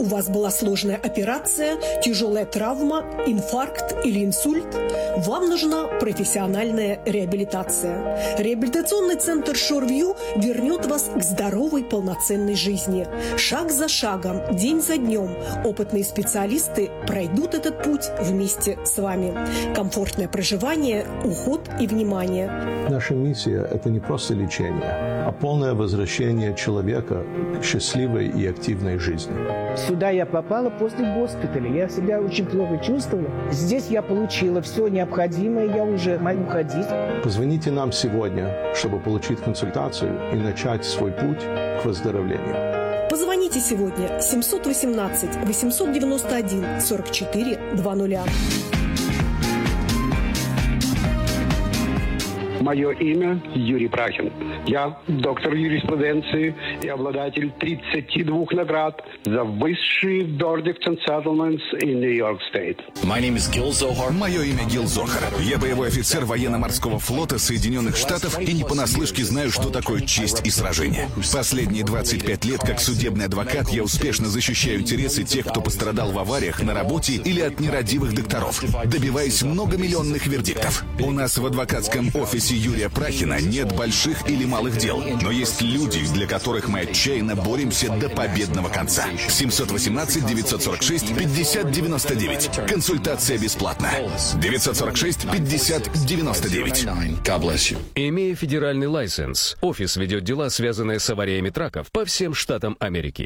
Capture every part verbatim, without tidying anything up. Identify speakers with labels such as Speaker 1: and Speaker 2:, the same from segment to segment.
Speaker 1: У вас была сложная операция, тяжелая травма, инфаркт или инсульт? Вам нужна профессиональная реабилитация. Реабилитационный центр Шорвью вернет вас к здоровой полноценной жизни. Шаг за шагом, день за днем опытные специалисты пройдут этот путь вместе с вами. Комфортное проживание, уход и внимание.
Speaker 2: Наша миссия – это не просто лечение, а полное возвращение человека к счастливой и активной жизни.
Speaker 3: Сюда я попала после госпиталя. Я себя очень плохо чувствовала. Здесь я получила все необходимое, я уже могу ходить.
Speaker 2: Позвоните нам сегодня, чтобы получить консультацию и начать свой путь к выздоровлению.
Speaker 1: Позвоните сегодня семь один восемь восемь девять один сорок четыре двадцать.
Speaker 4: Мое имя Юрий Прахин. Я доктор юриспруденции и обладатель тридцати двух наград за высшие verdicts and settlements in New York State.
Speaker 5: My name is Gil Zohar. Мое имя Гил Зохар. Я боевой офицер военно-морского флота Соединенных Штатов и не понаслышке знаю, что такое честь и сражение. Последние двадцать пять лет как судебный адвокат я успешно защищаю интересы тех, кто пострадал в авариях, на работе или от нерадивых докторов, добиваясь многомиллионных вердиктов. У нас в адвокатском офисе Юрия Прахина нет больших или малых дел, но есть люди, для которых мы отчаянно боремся до победного конца. семь один восемь девять сорок шесть пятьдесят девяносто девять. Консультация бесплатна. девять сорок шесть пятьдесят девяносто девять.
Speaker 6: Имея федеральный лайсенс, офис ведет дела, связанные с авариями траков по всем штатам Америки.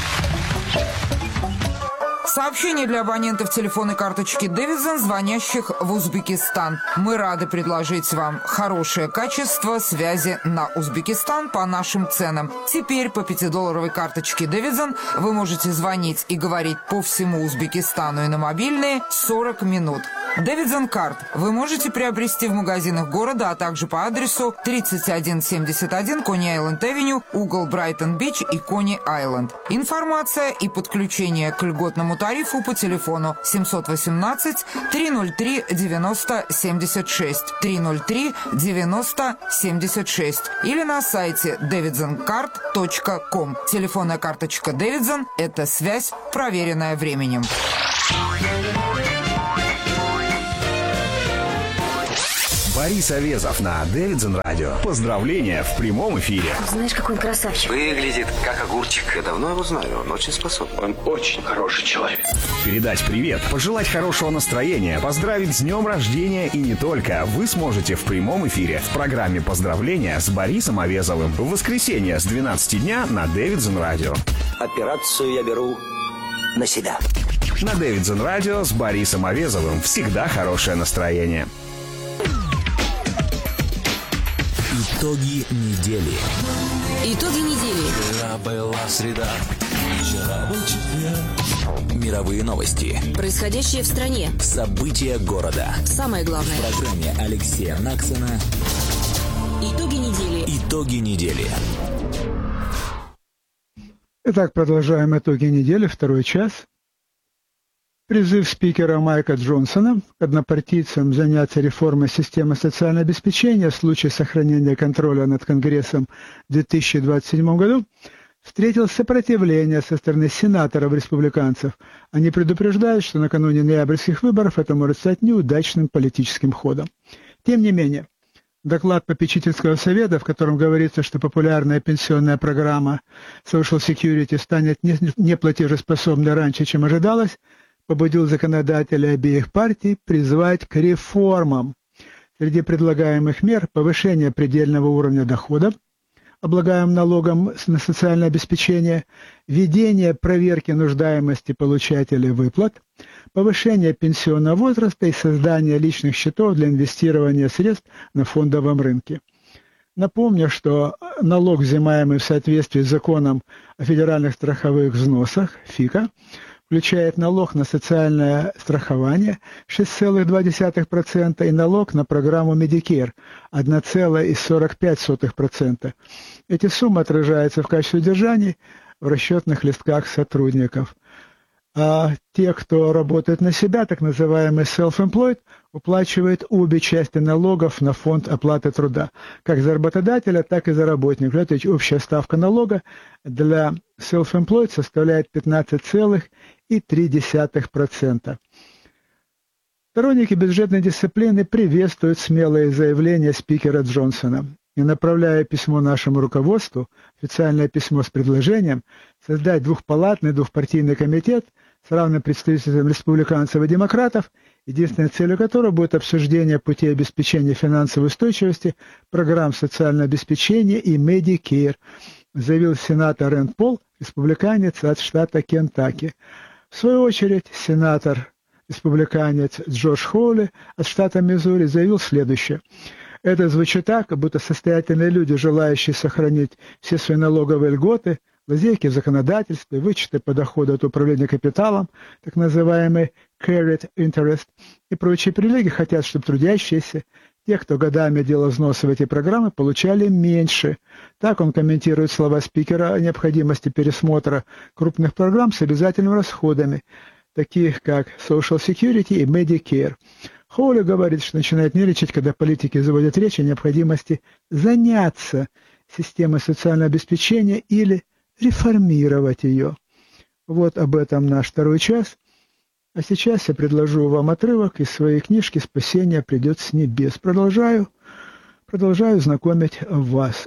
Speaker 7: Сообщение для абонентов телефонной карточки Davidson, звонящих в Узбекистан. Мы рады предложить вам хорошее качество связи на Узбекистан по нашим ценам. Теперь по пятидолларовой карточке Davidson вы можете звонить и говорить по всему Узбекистану и на мобильные сорок минут. Davidson Card вы можете приобрести в магазинах города, а также по адресу тридцать один семьдесят один Кони-Айленд-Авеню, угол Брайтон-Бич и Кони-Айленд. Информация и подключение к льготному тарифу по телефону семь один восемь триста три девяносто семьдесят шесть триста три девяносто семьдесят шесть или на сайте davidson card точка ком. Телефонная карточка Davidson – это связь, проверенная временем.
Speaker 8: Борис Авезов на Davidson радио. Поздравления в прямом эфире.
Speaker 9: Знаешь, какой он красавчик.
Speaker 10: Выглядит как огурчик. Я давно его знаю, он очень способен.
Speaker 4: Он очень хороший человек.
Speaker 8: Передать привет, пожелать хорошего настроения, поздравить с днем рождения и не только. Вы сможете в прямом эфире в программе «Поздравления» с Борисом Авезовым в воскресенье с двенадцати дня на Davidson радио.
Speaker 10: Операцию я беру на себя.
Speaker 8: На Davidson радио с Борисом Авезовым всегда хорошее настроение.
Speaker 11: Итоги недели.
Speaker 9: Итоги недели.
Speaker 11: Вчера была среда, вчера был четверг. Мировые новости.
Speaker 9: Происходящее в стране.
Speaker 11: События города.
Speaker 9: Самое главное.
Speaker 11: В программе Алексея Наксона.
Speaker 9: Итоги недели.
Speaker 11: Итоги недели.
Speaker 12: Итак, продолжаем итоги недели, второй час. Призыв спикера Майка Джонсона к однопартийцам заняться реформой системы социального обеспечения в случае сохранения контроля над Конгрессом в две тысячи двадцать седьмом году встретил сопротивление со стороны сенаторов-республиканцев. Они предупреждают, что накануне ноябрьских выборов это может стать неудачным политическим ходом. Тем не менее, доклад попечительского совета, в котором говорится, что популярная пенсионная программа Social Security станет неплатежеспособной раньше, чем ожидалось, побудил законодателей обеих партий призвать к реформам. Среди предлагаемых мер повышение предельного уровня доходов, облагаемым налогом на социальное обеспечение, введение проверки нуждаемости получателей выплат, повышение пенсионного возраста и создание личных счетов для инвестирования средств на фондовом рынке. Напомню, что налог, взимаемый в соответствии с законом о федеральных страховых взносах, ФИКа, включает налог на социальное страхование шесть целых два десятых процента и налог на программу Medicare одна целая сорок пять сотых процента. Эти суммы отражаются в качестве удержаний в расчетных листках сотрудников. А те, кто работает на себя, так называемый self-employed, уплачивают обе части налогов на фонд оплаты труда, как за работодателя, так и за работника. Это общая ставка налога для self-employed составляет пятнадцать целых три десятых процента. Сторонники бюджетной дисциплины приветствуют смелые заявления спикера Джонсона. И направляя письмо нашему руководству, официальное письмо с предложением создать двухпалатный двухпартийный комитет с равным представительством республиканцев и демократов, единственной целью которого будет обсуждение путей обеспечения финансовой устойчивости, программ социального обеспечения и Medicare, заявил сенатор Рэнд Пол, республиканец от штата Кентаки. В свою очередь, сенатор республиканец Джордж Хоули от штата Миссури заявил следующее. Это звучит так, как будто состоятельные люди, желающие сохранить все свои налоговые льготы, лазейки в законодательстве, вычеты по доходу от управления капиталом, так называемый carried interest, и прочие привилегии, хотят, чтобы трудящиеся, те, кто годами делал взносы в эти программы, получали меньше. Так он комментирует слова спикера о необходимости пересмотра крупных программ с обязательными расходами, таких как Social Security и Medicare. Хоули говорит, что начинает нервничать, когда политики заводят речь о необходимости заняться системой социального обеспечения или реформировать ее. Вот об этом наш второй час. А сейчас я предложу вам отрывок из своей книжки «Спасение придет с небес». Продолжаю, продолжаю знакомить вас.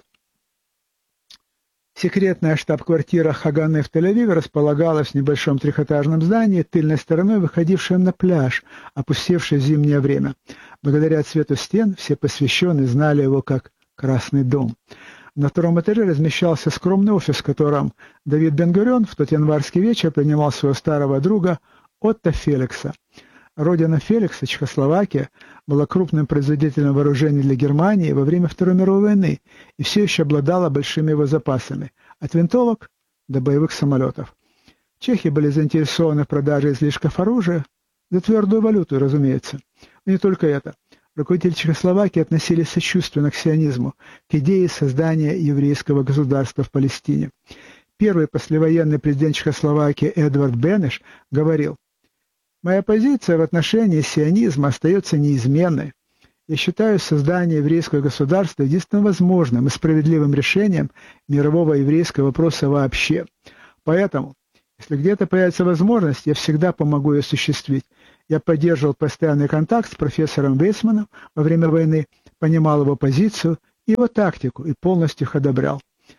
Speaker 12: Секретная штаб-квартира Хаганы в Тель-Авиве располагалась в небольшом трехэтажном здании, тыльной стороной выходившем на пляж, опустевший в зимнее время. Благодаря цвету стен все посвященные знали его как «Красный дом». На втором этаже размещался скромный офис, в котором Давид Бен-Гурион в тот январский вечер принимал своего старого друга Отто Феликса. Родина Феликса, Чехословакия, была крупным производителем вооружений для Германии во время Второй мировой войны и все еще обладала большими его запасами, от винтовок до боевых самолетов. Чехи были заинтересованы в продаже излишков оружия, за твердую валюту, разумеется. Но не только это. Руководители Чехословакии относились сочувственно к сионизму, к идее создания еврейского государства в Палестине. Первый послевоенный президент Чехословакии Эдвард Бенеш говорил: «Моя позиция в отношении сионизма остается неизменной. Я считаю создание еврейского государства единственным возможным и справедливым решением мирового еврейского вопроса вообще. Поэтому, если где-то появится возможность, я всегда помогу ее осуществить. Я поддерживал постоянный контакт с профессором Вейцманом во время войны, понимал его позицию и его тактику и полностью их одобрял.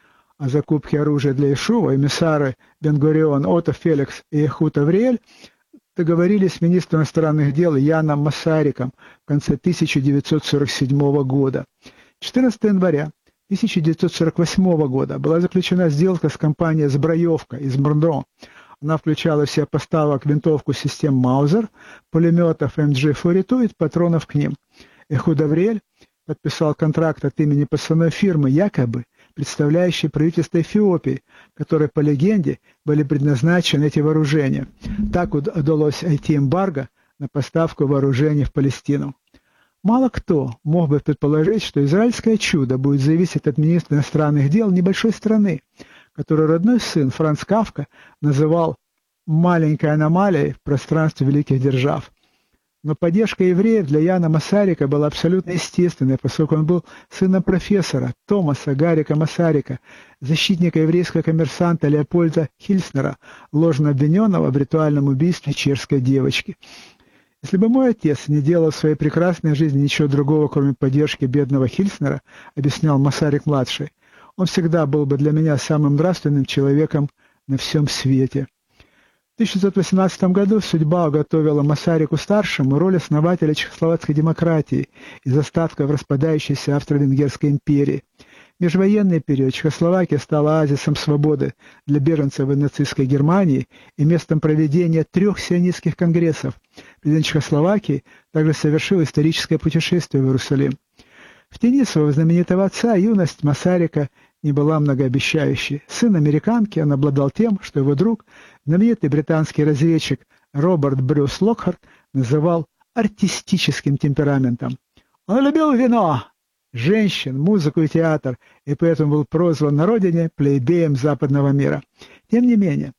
Speaker 12: О закупке оружия для Ишува эмиссары Бен-Гурион, Отто Феликс и Эхуд Авриэль договорились с министром иностранных дел Яном Масариком в конце тысяча девятьсот сорок седьмого года. четырнадцатого января тысяча девятьсот сорок восьмого года была заключена сделка с компанией «Зброевка» из Мрндо. Она включала в себя поставок винтовку систем Маузер, пулеметов эм джи сорок два и патронов к ним. Эхуд Авриэль подписал контракт от имени подставной фирмы, якобы представляющей правительство Эфиопии, которые, по легенде, были предназначены эти вооружения. Так удалось обойти эмбарго на поставку вооружений в Палестину. Мало кто мог бы предположить, что израильское чудо будет зависеть от министра иностранных дел небольшой страны, которую родной сын Франц Кафка называл «маленькой аномалией в пространстве великих держав». Но поддержка евреев для Яна Масарика была абсолютно естественной, поскольку он был сыном профессора Томаса Гарика Масарика, защитника еврейского коммерсанта Леопольда Хильснера, ложно обвиненного в ритуальном убийстве чешской девочки. Если бы мой отец не делал в своей прекрасной жизни ничего другого, кроме поддержки бедного Хильснера, объяснял Масарик-младший, он всегда был бы для меня самым нравственным человеком на всем свете. В тысяча девятьсот восемнадцатом году судьба уготовила Масарику-старшему роль основателя чехословацкой демократии из остатков распадающейся Австро-Венгерской империи. В межвоенный период Чехословакия стала оазисом свободы для беженцев из нацистской Германии и местом проведения трех сионистских конгрессов. Президент Чехословакии также совершил историческое путешествие в Иерусалим. В тени своего знаменитого отца юность Масарика не была многообещающей. Сын американки, он обладал тем, что его друг, знаменитый британский разведчик Роберт Брюс Локхарт, называл артистическим темпераментом. Он любил вино, женщин, музыку и театр, и поэтому был прозван на родине плебеем западного мира. Тем не менее, в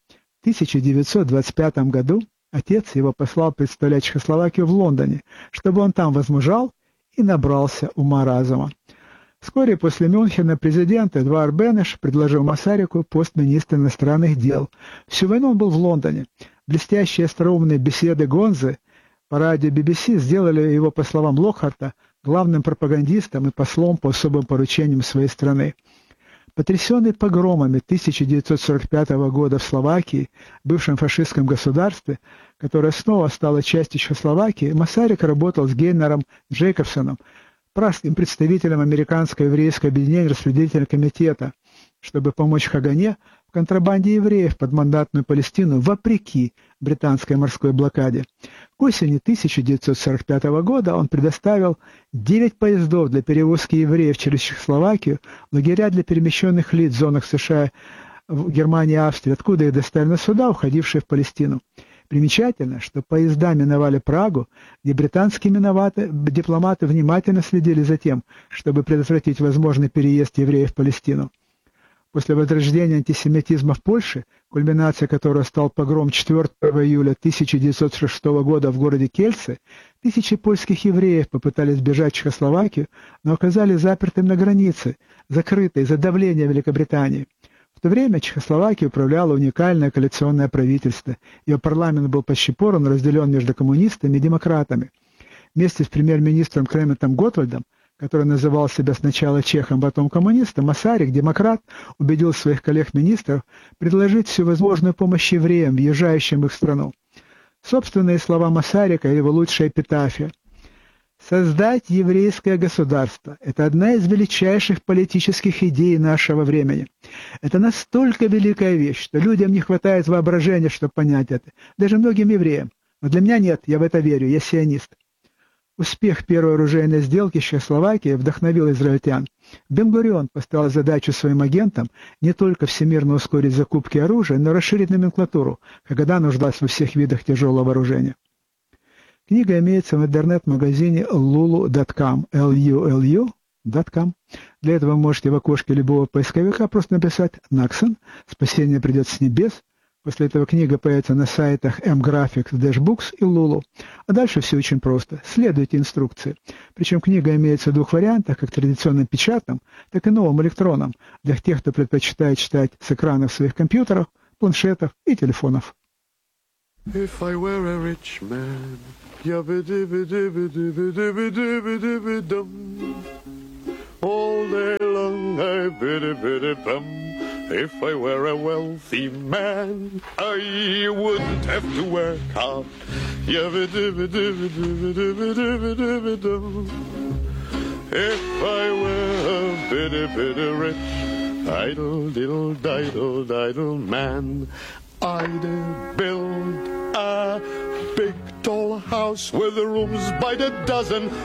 Speaker 12: тысяча девятьсот двадцать пятом году отец его послал представлять Чехословакию в Лондоне, чтобы он там возмужал и набрался ума-разума. Вскоре после Мюнхена президент Эдуард Бенеш предложил Масарику пост министра иностранных дел. Всю войну он был в Лондоне. Блестящие остроумные беседы Гонзы по радио би би си сделали его, по словам Локхарта, главным пропагандистом и послом по особым поручениям своей страны. Потрясенный погромами тысяча девятьсот сорок пятого года в Словакии, бывшем фашистском государстве, которое снова стало частью Чехословакии, Масарик работал с Гейнером Джейкобсоном, праздным представителем Американского еврейского объединения распределительного комитета, чтобы помочь Хагане в контрабанде евреев под мандатную Палестину вопреки британской морской блокаде. К осени тысяча девятьсот сорок пятого года он предоставил девять поездов для перевозки евреев через Чехословакию в лагеря для перемещенных лиц в зонах США, в Германии и Австрии, откуда их доставили на суда, уходившие в Палестину. Примечательно, что поезда миновали Прагу, где британские миноваты, дипломаты внимательно следили за тем, чтобы предотвратить возможный переезд евреев в Палестину. После возрождения антисемитизма в Польше, кульминацией которого стал погром четвёртого июля тысяча девятьсот шестого года в городе Кельце, тысячи польских евреев попытались бежать в Чехословакию, но оказались запертыми на границе, закрытой из-за давления Великобритании. В то время Чехословакией управляло уникальное коалиционное правительство. Ее парламент был почти поровну разделен между коммунистами и демократами. Вместе с премьер-министром Клементом Готвальдом, который называл себя сначала чехом, потом коммунистом, Масарик, демократ, убедил своих коллег-министров предложить всю возможную помощь евреям, въезжающим в их страну. Собственные слова Масарика и его лучшая эпитафия. «Создать еврейское государство – это одна из величайших политических идей нашего времени. Это настолько великая вещь, что людям не хватает воображения, чтобы понять это. Даже многим евреям. Но для меня нет, я в это верю, я сионист». Успех первой оружейной сделки с Чехословакией вдохновил израильтян. Бен-Гурион поставил задачу своим агентам не только всемирно ускорить закупки оружия, но и расширить номенклатуру, когда нуждалась во всех видах тяжелого вооружения. Книга имеется в интернет-магазине лулу точка ком, эл ю эл ю точка ком. Для этого вы можете в окошке любого поисковика просто написать «Наксон», «Спасение придет с небес». После этого книга появится на сайтах M-Graphics, Dashbooks и Lulu. А дальше все очень просто. Следуйте инструкции. Причем книга имеется в двух вариантах, как традиционным печатным, так и новым электронным, для тех, кто предпочитает читать с экранов своих компьютеров, планшетов и телефонов.
Speaker 13: If I were a rich man, all day long I biddy biddy bum. If I were a wealthy man, I wouldn't have to work hard. If I were a biddy biddy rich, idle diddle diddle diddle man, I'd build a big tall house with rooms by the dozen